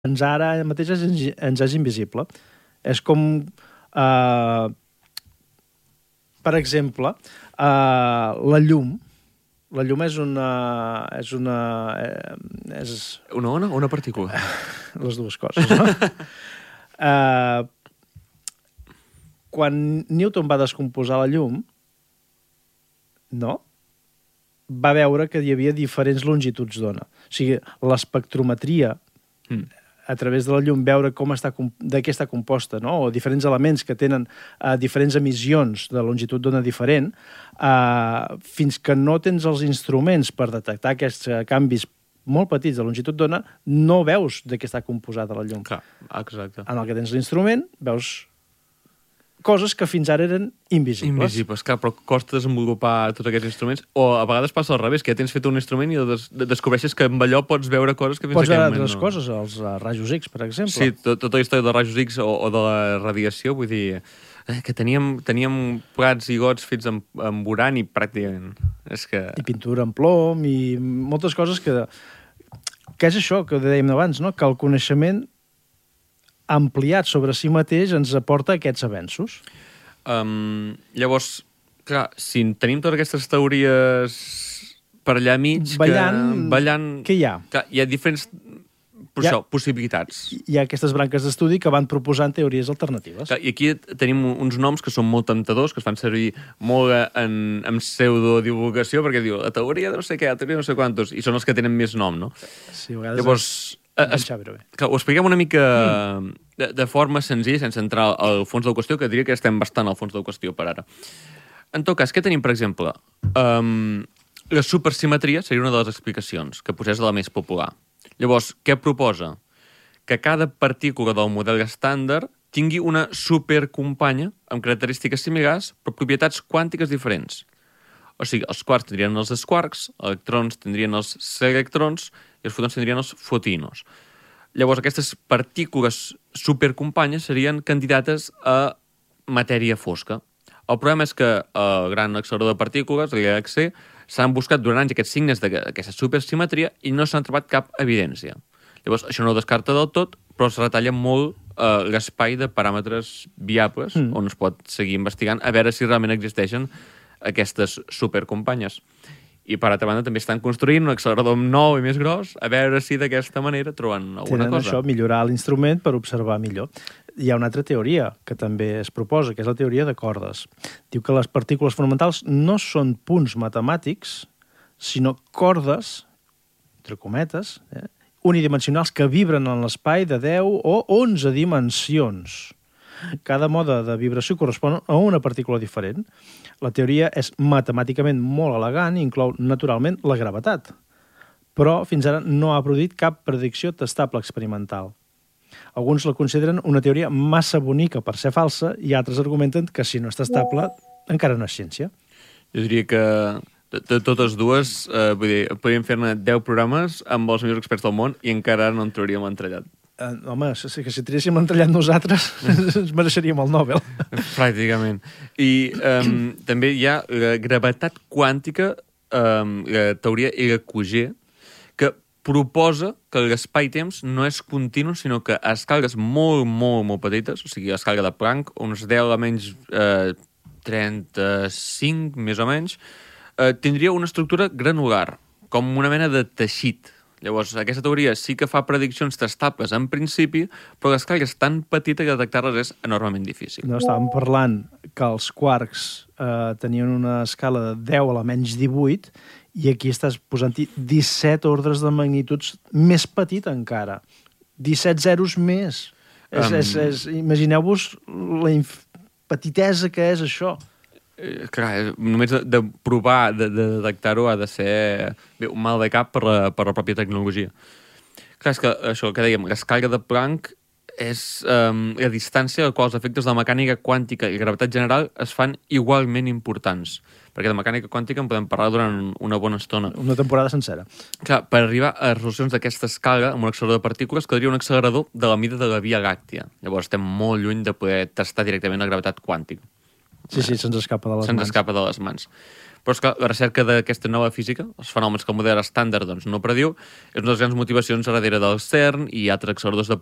ara mateix ens és invisible. És com, per exemple, la llum. La llum és una ona o una partícula? Les dues coses, no? Quan Newton va descomposar la llum, no? Va veure que hi havia diferents longituds d'ona. O sigui, l'espectrometria, a través de la llum, veure de què està composta, no? O diferents elements que tenen diferents emissions de longitud d'ona diferent, fins que no tens els instruments per detectar aquests canvis molt petits de longitud d'ona, no veus de què està composada la llum. Clar, exacte. En el que tens l'instrument, veus coses que fins ara eren invisibles. Invisibles, clar, però costa desenvolupar tots aquests instruments, o a vegades passa al revés, que ja tens fet un instrument i descobreixes que amb allò pots veure coses que fins pots aquell moment moment altres coses, els rajos X, per exemple. Sí, tota la història dels rajos X o de la radiació, vull dir, que teníem plats i gots fets amb urani, pràcticament. És que... I pintura en plom, i moltes coses que és això que dèiem abans, no? Que el coneixement ampliat sobre si mateix ens aporta aquests avenços. Llavors, clar, si tenim totes aquestes teories per allà mig... Ballant, què hi ha? Clar, hi ha diferents possibilitats. Hi ha aquestes branques d'estudi que van proposant teories alternatives. Clar, i aquí tenim uns noms que són molt temptadors, que es fan servir molt en pseudodivulgació, perquè diu, la teoria de no sé què, la teoria de no sé quantos, i són els que tenen més nom, no? Sí, a vegades... Llavors... ho expliquem una mica de forma senzilla, sense entrar al fons de la qüestió, que diria que estem bastant al fons de la qüestió per ara. En tot cas, què tenim, per exemple? La supersimetria seria una de les explicacions, que potser és la més popular. Llavors, què proposa? Que cada partícula del model estàndard tingui una supercompanya amb característiques similars però propietats quàntiques diferents. O sigui, els quarks tindrien els quarks, els electrons tindrien els electrons i els fotons tindrien els fotinos. Llavors, aquestes partícules supercompanyes serien candidates a matèria fosca. El problema és que el gran accelerador de partícules, l'IRC, s'han buscat durant anys aquests signes d'aquesta supersimetria i no s'han trobat cap evidència. Llavors, això no ho descarta del tot, però es retalla molt l'espai de paràmetres viables on es pot seguir investigant a veure si realment existeixen aquestes supercompanyes. I per altra banda també estan construint un accelerador nou i més gros a veure si d'aquesta manera troben alguna cosa. Això, millorar l'instrument per observar millor. Hi ha una altra teoria que també es proposa, que és la teoria de cordes. Diu que les partícules fonamentals no són punts matemàtics, sinó cordes, entre cometes, unidimensionals que vibren en l'espai de 10 o 11 dimensions. Cada mode de vibració correspon a una partícula diferent. La teoria és matemàticament molt elegant i inclou naturalment la gravetat, però fins ara no ha produït cap predicció testable experimental. Alguns la consideren una teoria massa bonica per ser falsa i altres argumenten que si no està estable encara no és ciència. Jo diria que de totes dues podríem fer-ne 10 programes amb els millors experts del món i encara no en trauríem entrellat. Home, que si triéssim entrellat nosaltres ens mereixeríem el Nobel. Pràcticament. I també hi ha la gravetat quàntica, la teoria EQG, que proposa que l'espai-temps no és continu, sinó que a escales molt, molt, molt petites, o sigui, a escala de Planck, uns 10 a menys 35, més o menys, tindria una estructura granular, com una mena de teixit. Llavors, aquesta teoria sí que fa prediccions testables en principi, però l'escala és tan petita que detectar-les és enormement difícil. No, estàvem parlant que els quarks tenien una escala de 10 a la menys 18 i aquí estàs posant-hi 17 ordres de magnituds més petita encara. 17 zeros més. Imagineu-vos la petitesa que és això. Clar, només de provar de detectar-ho ha de ser un mal de cap per la pròpia tecnologia. Clar, és que això que dèiem, l'escala de Planck és la distància a la qual els efectes de la mecànica quàntica i gravetat general es fan igualment importants. Perquè de mecànica quàntica en podem parlar durant una bona estona. Una temporada sencera. Clar, per arribar a resolucions d'aquesta escala, amb un accelerador de partícules, caldria un accelerador de la mida de la Via Làctia. Llavors estem molt lluny de poder testar directament la gravetat quàntica. Sí, se'ns escapa de les mans. Se'ns escapa de les mans. Però, esclar, la recerca d'aquesta nova física, els fenòmens que el model estàndard no prediu, és una de les grans motivacions darrere del CERN i altres acceleradors de